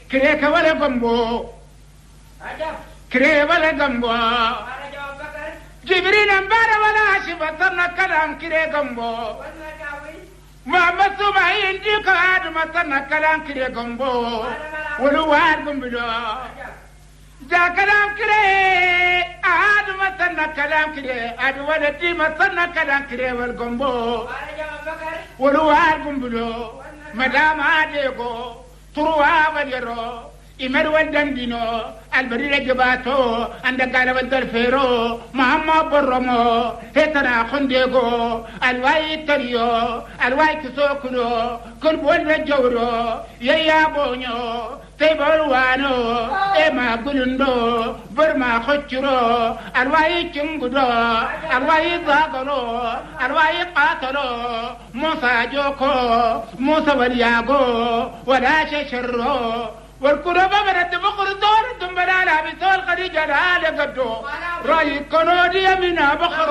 كريك ولا قنبو كريك ولا قنبو جبريل انبار ولا شبطنا كلام كريك قنبو ما مسوما ينديك هذا مثلنا كلام كريك قنبو ولوار قنبو جا كلام كريك هذا مثلنا كلام كريك هذا ولدي مثلنا كلام كريك والقنبو ولوار قنبو مدام هاديكو تروها وليرو إمر والدندينو البريد جباتو عند قال والدرفيرو مهما برمو هتنا خنديكو الواي تريو الواي كسوكلو كل بول الجورو يا بونيو تيبولوانو إما قلندو برما خجرو الواي تنقدو الواي ضاقلو الواي قاتلو موسى جوكو موسى ولياغو ولا ششرو والكرة برد بقر دور دم بلالا بسول خديجة لا لقدو رأي كنودي منا بخر